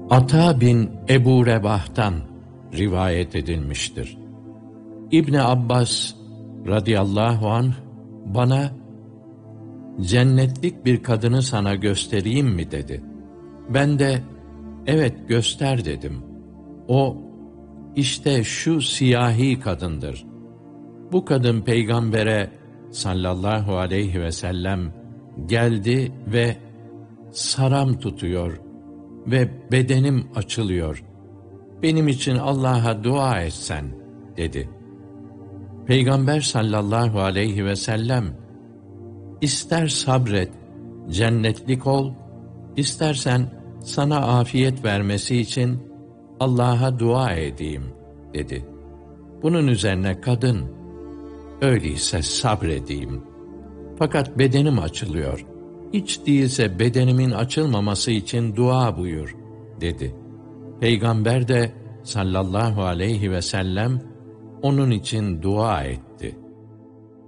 Ata bin Ebu Rebah'tan rivayet edilmiştir. İbni Abbas radıyallahu anh bana, cennetlik bir kadını sana göstereyim mi dedi. Ben de, evet göster dedim. O, işte şu siyahi kadındır. Bu kadın peygambere sallallahu aleyhi ve sellem geldi ve saram tutuyor ve bedenim açılıyor. Benim için Allah'a dua etsen dedi. Peygamber sallallahu aleyhi ve sellem, İster sabret, cennetlik ol, istersen sana afiyet vermesi için Allah'a dua edeyim dedi. Bunun üzerine kadın, öyleyse sabredeyim. Fakat bedenim açılıyor. Hiç değilse bedenimin açılmaması için dua buyur dedi. Peygamber de sallallahu aleyhi ve sellem onun için dua etti.